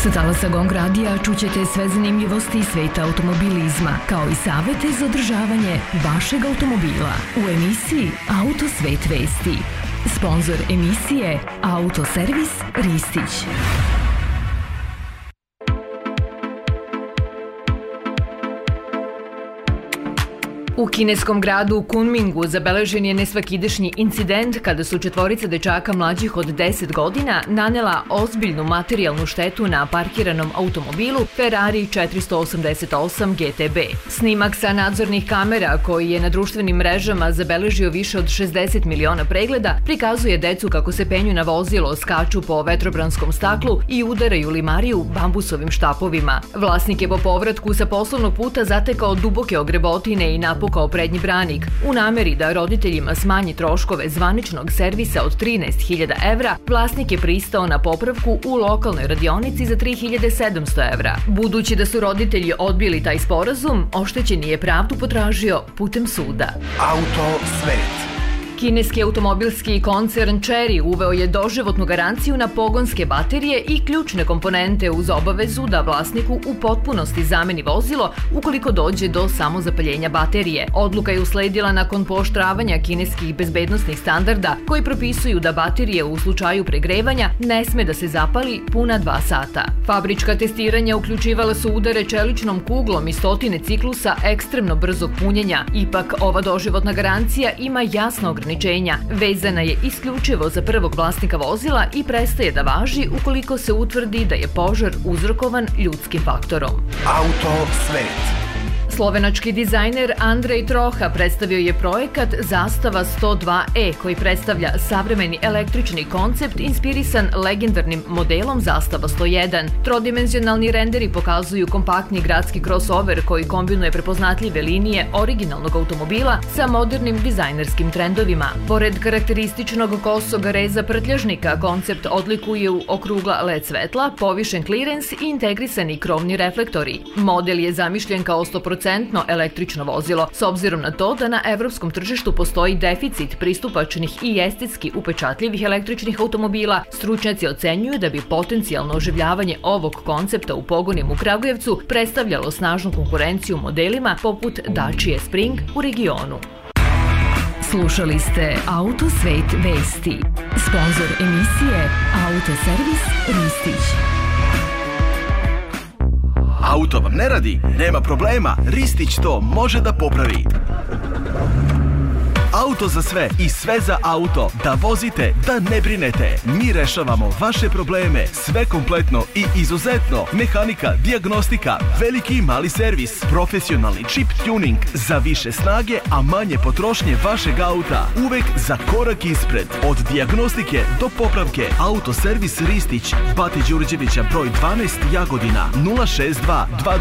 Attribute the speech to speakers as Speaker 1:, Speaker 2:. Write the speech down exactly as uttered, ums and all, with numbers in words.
Speaker 1: Sa talasa Gong radija čućete sve zanimljivosti iz sveta automobilizma, kao i savete za održavanje vašeg automobila u emisiji Auto svet vesti. Sponzor emisije Autoservis Ristić. U kineskom gradu Kunmingu zabeležen je nesvakidašnji incident kada su četvorica dečaka mlađih od deset godina nanela ozbiljnu materijalnu štetu na parkiranom automobilu Ferrari četiristo osamdeset osam G T B. Snimak sa nadzornih kamera, koji je na društvenim mrežama zabeležio više od šezdeset miliona pregleda, prikazuje decu kako se penju na vozilo, skaču po vetrobranskom staklu i udaraju limariju bambusovim štapovima. Vlasnik je po povratku sa poslovnog puta zatekao duboke ogrebotine i napukao kao prednji branik. U nameri da roditeljima smanji troškove zvaničnog servisa od trinaest hiljada evra, vlasnik je pristao na popravku u lokalnoj radionici za tri hiljade sedamsto evra. Budući da su roditelji odbili taj sporazum, oštećeni je pravdu potražio putem suda.
Speaker 2: Auto svet.
Speaker 1: Kineski automobilski koncern Chery uveo je doživotnu garanciju na pogonske baterije i ključne komponente uz obavezu da vlasniku u potpunosti zameni vozilo ukoliko dođe do samozapaljenja baterije. Odluka je usledila nakon pooštravanja kineskih bezbednosnih standarda koji propisuju da baterije u slučaju pregrevanja ne sme da se zapali puna dva sata. Fabrička testiranja uključivala su udare čeličnom kuglom i stotine ciklusa ekstremno brzog punjenja. Ipak, ova doživotna garancija ima jasno ograničenja. Vezana je isključivo za prvog vlasnika vozila i prestaje da važi ukoliko se utvrdi da je požar uzrokovan ljudskim faktorom.
Speaker 2: Auto svet.
Speaker 1: Slovenački dizajner Andrej Troha predstavio je projekat Zastava sto dva E koji predstavlja savremeni električni koncept inspirisan legendarnim modelom Zastava sto jedan. Trodimenzionalni renderi pokazuju kompaktni gradski crossover koji kombinuje prepoznatljive linije originalnog automobila sa modernim dizajnerskim trendovima. Pored karakterističnog kosog reza prtljažnika, koncept odlikuje u okrugla L E D svetla, povišen klirens i integrisani krovni reflektori. Model je zamišljen kao sto posto električno vozilo, s obzirom na to da na evropskom tržištu postoji deficit pristupačnih i estetski upečatljivih električnih automobila. Stručnjaci ocenjuju da bi potencijalno oživljavanje ovog koncepta u pogonima u Kragujevcu predstavljalo snažnu konkurenciju modelima poput Dacia Spring u regionu. Slušali ste Auto svet vesti. Sponzor emisije Autoservis Ristić.
Speaker 2: Auto vam ne radi? Nema problema, Ristić to može da popravi. Auto za sve i sve za auto. Da vozite, da ne brinete. Mi rešavamo vaše probleme. Sve kompletno i izuzetno. Mehanika, dijagnostika, veliki i mali servis, profesionalni chip tuning za više snage, a manje potrošnje vašeg auta. Uvek za korak ispred. Od dijagnostike do popravke. Autoservis Ristić, Bati Đurđevića broj dvanaest, Jagodina, nula šest dva dva